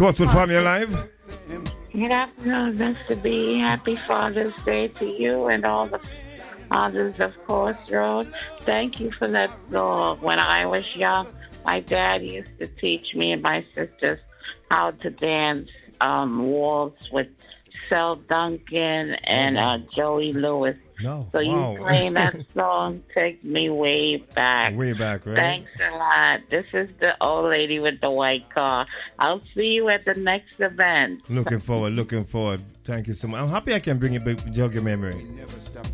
Cotswold Family Live. Good afternoon, Mr. B. Happy Father's Day to you and all the fathers of Crossroads. Thank you for that song. When I was young, my dad used to teach me and my sisters how to dance waltz with Sel Duncan and Joey Lewis. No. So Wow. you playing that song takes me way back. Way back, right? Thanks a lot. This is the old lady with the white car. I'll see you at the next event. Looking forward. Thank you so much. I'm happy I can bring it back, jog your memory.